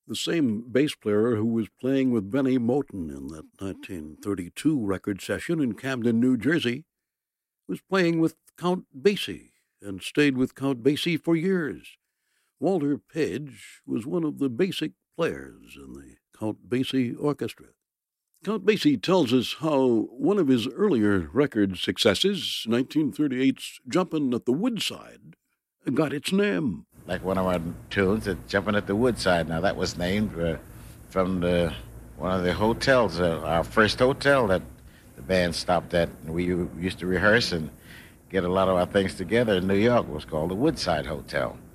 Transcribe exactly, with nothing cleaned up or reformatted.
The same bass player who was playing with Benny Moten in that nineteen thirty-two record session in Camden, New Jersey, was playing with Count Basie and stayed with Count Basie for years. Walter Page was one of the basic players in the Count Basie Orchestra. Count Basie tells us how one of his earlier record successes, nineteen thirty-eight's Jumpin' at the Woodside, got its name. Like one of our tunes, at Jumping at the Woodside. Now, that was named uh, from the one of the hotels, uh, our first hotel that the band stopped at. We used to rehearse and get a lot of our things together in New York. It was called the Woodside Hotel.